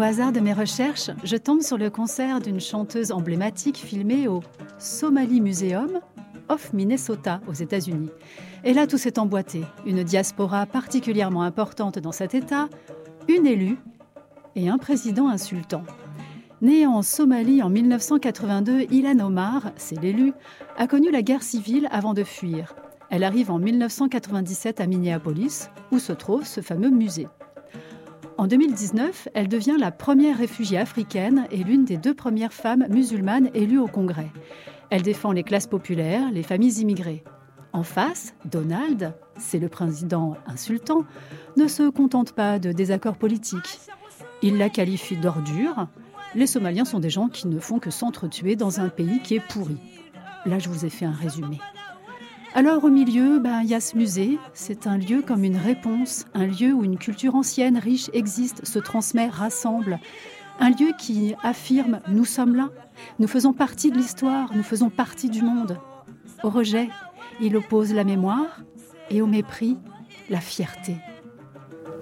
hasard de mes recherches, je tombe sur le concert d'une chanteuse emblématique filmée au Somali Museum of Minnesota aux États-Unis. Et là, tout s'est emboîté. Une diaspora particulièrement importante dans cet État, une élue et un président insultant. Née en Somalie en 1982, Ilhan Omar, c'est l'élu, a connu la guerre civile avant de fuir. Elle arrive en 1997 à Minneapolis, où se trouve ce fameux musée. En 2019, elle devient la première réfugiée africaine et l'une des 2 premières femmes musulmanes élues au Congrès. Elle défend les classes populaires, les familles immigrées. En face, Donald, c'est le président insultant, ne se contente pas de désaccords politiques. Il la qualifie d'ordure. Les Somaliens sont des gens qui ne font que s'entretuer dans un pays qui est pourri. Là, je vous ai fait un résumé. Alors au milieu, il y a ce musée. C'est un lieu comme une réponse, un lieu où une culture ancienne, riche, existe, se transmet, rassemble. Un lieu qui affirme « nous sommes là, nous faisons partie de l'histoire, nous faisons partie du monde ». Au rejet, il oppose la mémoire et au mépris, la fierté.